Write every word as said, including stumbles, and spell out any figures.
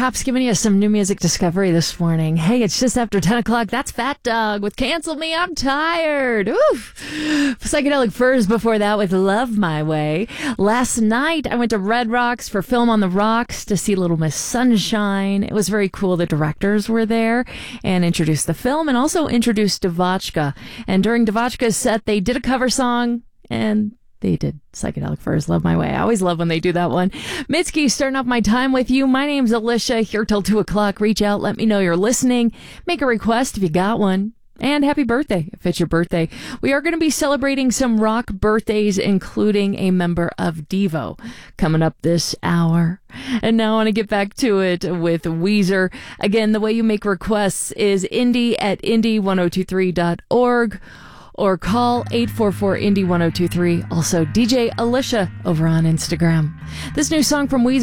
Cops giving you some new music discovery this morning. Hey, it's just after ten o'clock. That's Fat Dog with Cancel Me, I'm Tired. Oof. Psychedelic Furs before that with Love My Way. Last night, I went to Red Rocks for Film on the Rocks to see Little Miss Sunshine. It was very cool. The directors were there and introduced the film and also introduced Devotchka. And during Devotchka's set, they did a cover song and they did Psychedelic Furs, Love My Way. I always love when they do that one. Mitski, starting off my time with you. My name's Alicia, here till two o'clock. Reach out, let me know you're listening. Make a request if you got one. And happy birthday, if it's your birthday. We are going to be celebrating some rock birthdays, including a member of Devo, coming up this hour. And now I want to get back to it with Weezer. Again, the way you make requests is indie at indie ten twenty-three dot org. Or call eight four four, I N D Y, one oh two three. Also, D J Alicia over on Instagram. This new song from Weezer.